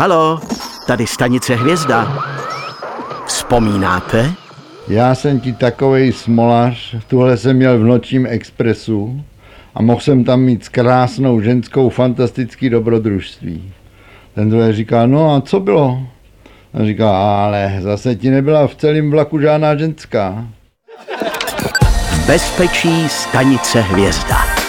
Halo, tady stanice Hvězda. Vzpomínáte? Já jsem ti takovej smolař, tuhle jsem měl v nočním expresu a mohl jsem tam mít s krásnou ženskou fantastický dobrodružství. Ten druhý říká, no a co bylo? A říká, ale zase ti nebyla v celém vlaku žádná ženská. V bezpečí stanice Hvězda.